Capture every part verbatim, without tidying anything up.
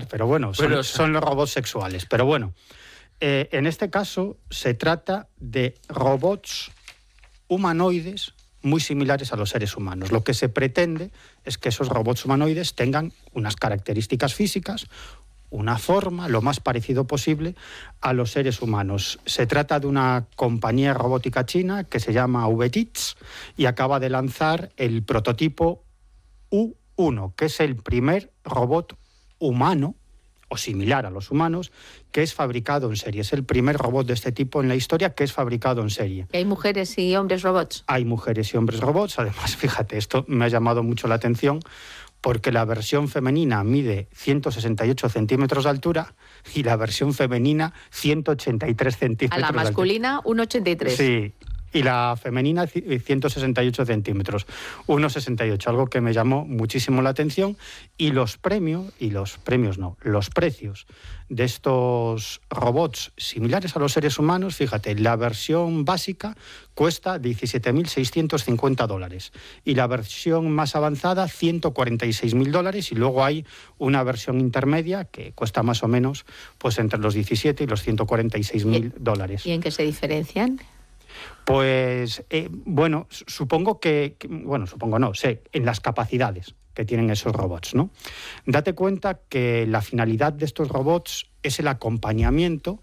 pero bueno, son, Pero- son los robots sexuales. Pero bueno, eh, en este caso se trata de robots humanoides muy similares a los seres humanos. Lo que se pretende es que esos robots humanoides tengan unas características físicas, una forma lo más parecido posible a los seres humanos. Se trata de una compañía robótica china que se llama VTITS y acaba de lanzar el prototipo U uno, que es el primer robot humano o similar a los humanos que es fabricado en serie. Es el primer robot de este tipo en la historia que es fabricado en serie. ¿Hay mujeres y hombres robots? Hay mujeres y hombres robots. Además, fíjate, esto me ha llamado mucho la atención porque la versión femenina mide ciento sesenta y ocho centímetros de altura y la versión femenina ciento ochenta y tres centímetros. A la de altura. masculina, uno ochenta y tres. Sí, y la femenina ciento sesenta y ocho centímetros, uno sesenta y ocho, algo que me llamó muchísimo la atención. Y los premios, y los premios no, los precios de estos robots similares a los seres humanos, fíjate, la versión básica cuesta diecisiete mil seiscientos cincuenta dólares y la versión más avanzada ciento cuarenta y seis mil dólares, y luego hay una versión intermedia que cuesta más o menos pues entre los diecisiete y los ciento cuarenta y seis mil dólares. ¿Y en qué se diferencian? Pues, eh, bueno, supongo que, que, bueno, supongo no, sé, en las capacidades que tienen esos robots, ¿no? Date cuenta que la finalidad de estos robots es el acompañamiento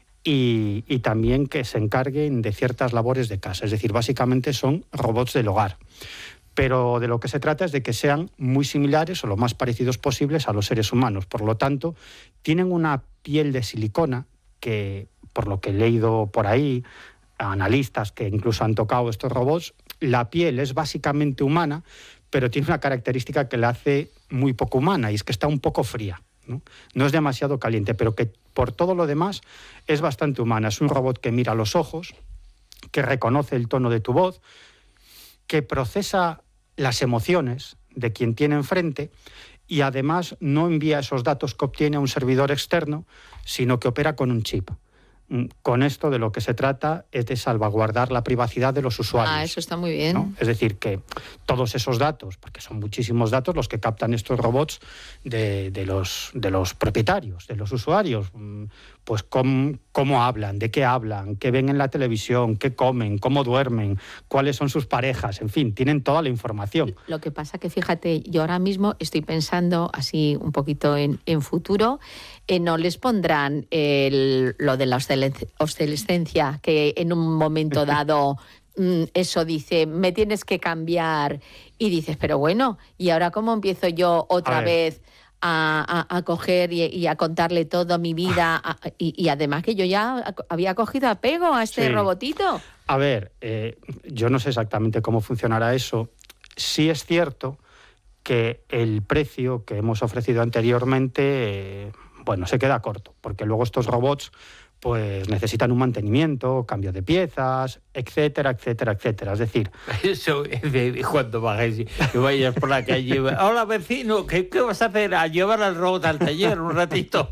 y, y también que se encarguen de ciertas labores de casa, es decir, básicamente son robots del hogar. Pero de lo que se trata es de que sean muy similares o lo más parecidos posibles a los seres humanos. Por lo tanto, tienen una piel de silicona que, por lo que he leído por ahí, analistas que incluso han tocado estos robots, la piel es básicamente humana, pero tiene una característica que la hace muy poco humana, y es que está un poco fría, ¿no? No es demasiado caliente, pero que por todo lo demás es bastante humana. Es un robot que mira a los ojos, que reconoce el tono de tu voz, que procesa las emociones de quien tiene enfrente y además no envía esos datos que obtiene a un servidor externo, sino que opera con un chip. Con esto de lo que se trata es de salvaguardar la privacidad de los usuarios. Ah, eso está muy bien. ¿no? Es decir, que todos esos datos, porque son muchísimos datos los que captan estos robots de, de, los, de los propietarios, de los usuarios, pues cómo, cómo hablan, de qué hablan, qué ven en la televisión, qué comen, cómo duermen, cuáles son sus parejas, en fin, tienen toda la información. Lo que pasa que, fíjate, yo ahora mismo estoy pensando así un poquito en, en futuro, eh, no les pondrán el, lo de la obsolescencia, que en un momento dado mm, eso dice, me tienes que cambiar, y dices, pero bueno, ¿y ahora cómo empiezo yo otra A vez a, a, a coger y, y a contarle toda mi vida? A, y, y además que yo ya había cogido apego a este Sí. robotito. A ver, eh, yo no sé exactamente cómo funcionará eso. Sí es cierto que el precio que hemos ofrecido anteriormente, eh, bueno, se queda corto, porque luego estos robots pues necesitan un mantenimiento, cambio de piezas, etcétera, etcétera, etcétera. Es decir... Eso, de, cuando vayas, que vayas por la calle, hola vecino, ¿qué, ¿qué vas a hacer? A llevar al robot al taller un ratito.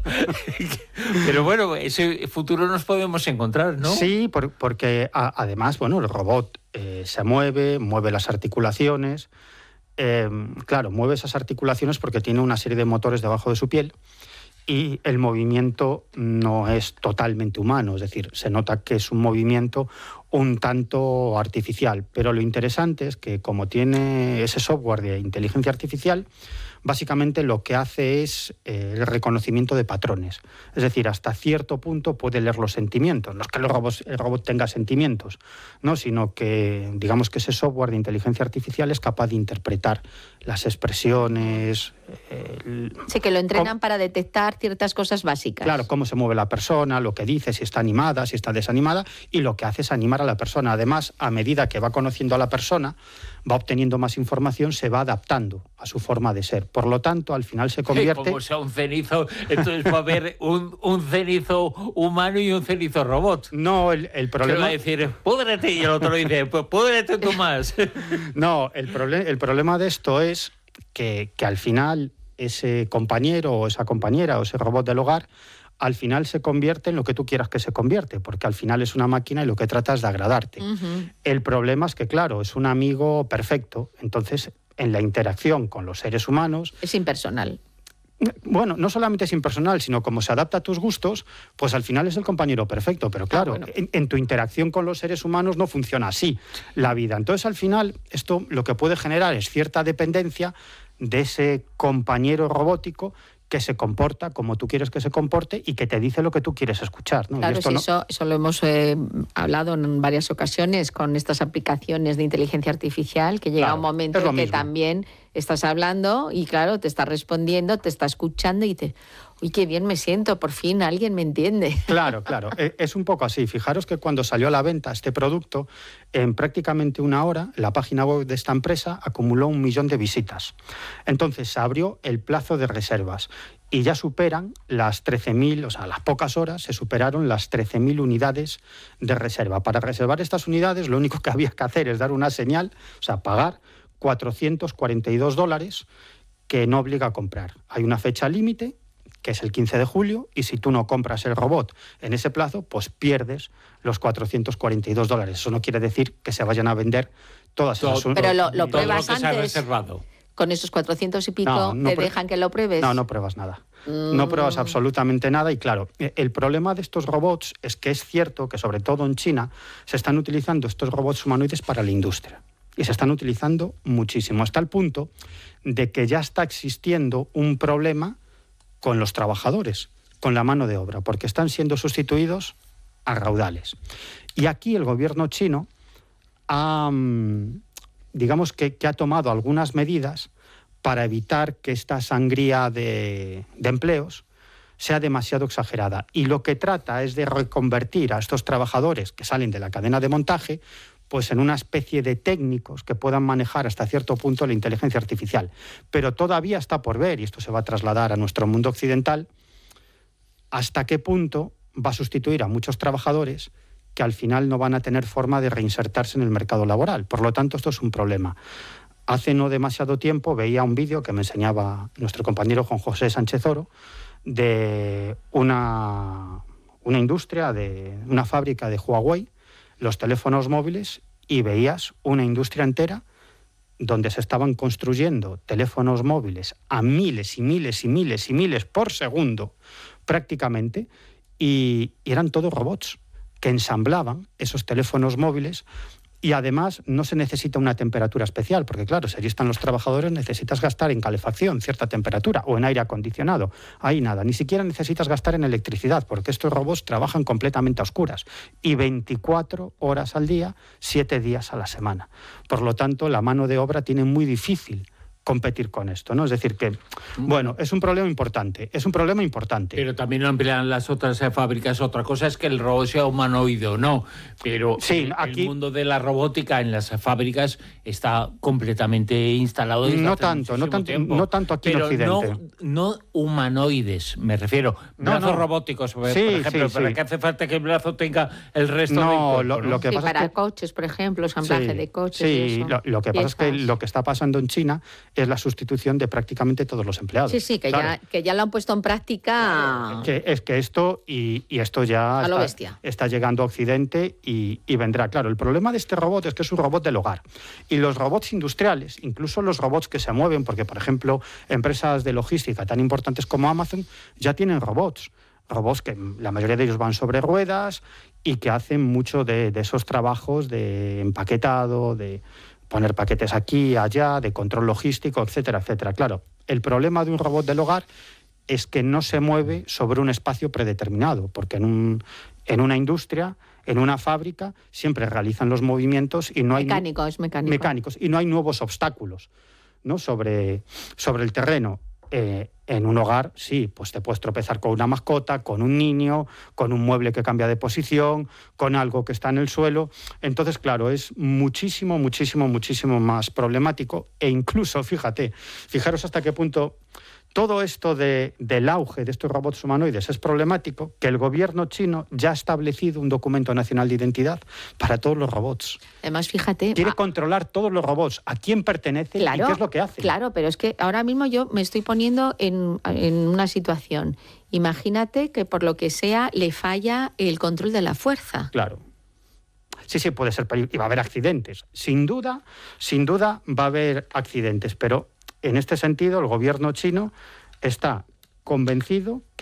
Pero bueno, ese futuro nos podemos encontrar, ¿no? Sí, por, porque a, además, bueno, el robot eh, se mueve, mueve las articulaciones. Eh, claro, mueve esas articulaciones porque tiene una serie de motores debajo de su piel. Y el movimiento no es totalmente humano, es decir, se nota que es un movimiento un tanto artificial. Pero lo interesante es que como tiene ese software de inteligencia artificial, básicamente lo que hace es eh, el reconocimiento de patrones. Es decir, hasta cierto punto puede leer los sentimientos. No es que el robot, el robot tenga sentimientos, ¿no? Sino que, digamos que ese software de inteligencia artificial es capaz de interpretar las expresiones. Eh, Sí, que lo entrenan para detectar ciertas cosas básicas. Claro, cómo se mueve la persona, lo que dice, si está animada, si está desanimada, y lo que hace es animar a la persona. Además, a medida que va conociendo a la persona, va obteniendo más información, se va adaptando a su forma de ser. Por lo tanto, al final se convierte... Como sea un cenizo, entonces va a haber un, un cenizo humano y un cenizo robot. No, el, el problema... Que va a decir, púdrete, y el otro dice, pues púdrete tú más. No, el, proble- el problema de esto es que, que al final ese compañero o esa compañera o ese robot del hogar al final se convierte en lo que tú quieras que se convierte, porque al final es una máquina y lo que trata es de agradarte. Uh-huh. El problema es que, claro, es un amigo perfecto, entonces en la interacción con los seres humanos... Es impersonal. Bueno, no solamente es impersonal, sino como se adapta a tus gustos, pues al final es el compañero perfecto. Pero claro, ah, bueno. en, en tu interacción con los seres humanos no funciona así la vida. Entonces, al final, esto lo que puede generar es cierta dependencia de ese compañero robótico que se comporta como tú quieres que se comporte y que te dice lo que tú quieres escuchar, ¿no? Claro, y esto sí, no... eso, eso lo hemos eh, hablado en varias ocasiones con estas aplicaciones de inteligencia artificial, que llega claro, un momento en que mismo. También estás hablando y claro, te está respondiendo, te está escuchando y te... Uy, qué bien me siento, por fin alguien me entiende. Claro, claro, es un poco así. Fijaros que cuando salió a la venta este producto, en prácticamente una hora, la página web de esta empresa acumuló un millón de visitas. Entonces se abrió el plazo de reservas y ya superan las trece mil, o sea, a las pocas horas se superaron las trece mil unidades de reserva. Para reservar estas unidades, lo único que había que hacer es dar una señal, o sea, pagar cuatrocientos cuarenta y dos dólares, que no obliga a comprar. Hay una fecha límite, que es el quince de julio, y si tú no compras el robot en ese plazo, pues pierdes los cuatrocientos cuarenta y dos dólares. Eso no quiere decir que se vayan a vender todas esas unidades. Pero lo, lo pruebas todo lo que antes. Se ha reservado. Con esos cuatrocientos y pico, no, no ¿te pre- dejan que lo pruebes? No, no pruebas nada. Mm. No pruebas absolutamente nada y claro, el problema de estos robots es que es cierto que sobre todo en China se están utilizando estos robots humanoides para la industria. Y se están utilizando muchísimo, hasta el punto de que ya está existiendo un problema con los trabajadores, con la mano de obra, porque están siendo sustituidos a raudales. Y aquí el gobierno chino ha, digamos que, que ha tomado algunas medidas para evitar que esta sangría de, de empleos sea demasiado exagerada. Y lo que trata es de reconvertir a estos trabajadores que salen de la cadena de montaje pues en una especie de técnicos que puedan manejar hasta cierto punto la inteligencia artificial. Pero todavía está por ver, y esto se va a trasladar a nuestro mundo occidental, hasta qué punto va a sustituir a muchos trabajadores que al final no van a tener forma de reinsertarse en el mercado laboral. Por lo tanto, esto es un problema. Hace no demasiado tiempo veía un vídeo que me enseñaba nuestro compañero Juan José Sánchez Oro de una, una industria, de una fábrica de Huawei, los teléfonos móviles, y veías una industria entera donde se estaban construyendo teléfonos móviles a miles y miles y miles y miles por segundo prácticamente, y, y eran todos robots que ensamblaban esos teléfonos móviles. Y además no se necesita una temperatura especial, porque claro, si allí están los trabajadores necesitas gastar en calefacción cierta temperatura o en aire acondicionado. Ahí nada, ni siquiera necesitas gastar en electricidad, porque estos robots trabajan completamente a oscuras y veinticuatro horas al día, siete días a la semana. Por lo tanto, la mano de obra tiene muy difícil competir con esto, ¿no? Es decir que, bueno, es un problema importante, es un problema importante. Pero también lo emplean las otras eh, fábricas. Otra cosa es que el robot sea humanoide o no, pero sí, el, aquí, el mundo de la robótica en las fábricas está completamente instalado desde no hace tanto, no tanto, tiempo. no tanto aquí pero en Occidente. No, no humanoides, me refiero. No, brazos no. robóticos, por Sí, ejemplo, sí, ¿para sí. qué hace falta que el brazo tenga el resto no, del cuerpo? Lo, ¿no? lo que Sí, pasa para es que, coches, por ejemplo, ensamblaje sí, de coches sí, y eso. lo, lo que pasa es que lo que está pasando en China es la sustitución de prácticamente todos los empleados. Sí, sí, que, claro. ya, que ya lo han puesto en práctica. Que, es que esto, y, y esto ya a lo está, bestia. está llegando a Occidente y, y vendrá. Claro, el problema de este robot es que es un robot del hogar. Y los robots industriales, incluso los robots que se mueven, porque, por ejemplo, empresas de logística tan importantes como Amazon ya tienen robots. Robots que la mayoría de ellos van sobre ruedas y que hacen mucho de, de esos trabajos de empaquetado, de poner paquetes aquí, allá, de control logístico, etcétera, etcétera. Claro, el problema de un robot del hogar es que no se mueve sobre un espacio predeterminado, porque en, un, en una industria, en una fábrica, siempre realizan los movimientos y no hay... Mecánico, es mecánico. Mecánicos, y no hay nuevos obstáculos, ¿no? sobre, sobre el terreno. Eh, en un hogar, sí, pues te puedes tropezar con una mascota, con un niño, con un mueble que cambia de posición, con algo que está en el suelo. Entonces, claro, es muchísimo, muchísimo, muchísimo más problemático. E incluso, fíjate, fijaros hasta qué punto todo esto de, del auge de estos robots humanoides es problemático, que el gobierno chino ya ha establecido un documento nacional de identidad para todos los robots. Además, fíjate... Quiere ah, controlar todos los robots, a quién pertenece claro, y qué es lo que hace. Claro, pero es que ahora mismo yo me estoy poniendo en, en una situación. Imagínate que por lo que sea le falla el control de la fuerza. Claro. Sí, sí, puede ser peligroso. Y va a haber accidentes. Sin duda, sin duda va a haber accidentes, pero en este sentido el gobierno chino está convencido que